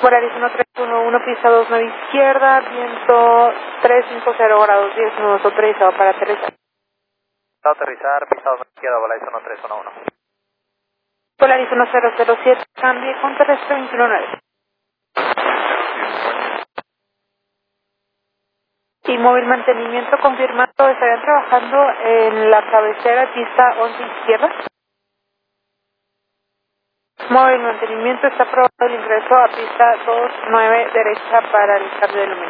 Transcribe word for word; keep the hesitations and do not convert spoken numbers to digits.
Volaris uno tres uno uno, pista dos nueve izquierda, viento trescientos cincuenta grados diez minutos, autorizado para aterrizar. Para aterrizar, pista dos nueve izquierda, Volaris uno tres uno uno. Volaris uno cero cero siete, cambie con terrestre veintiuno nueve. Y móvil mantenimiento confirmado, estarían trabajando en la cabecera, pista once izquierda. Móvil mantenimiento, está aprobado el ingreso a pista dos nueve derecha para el cambio de iluminación.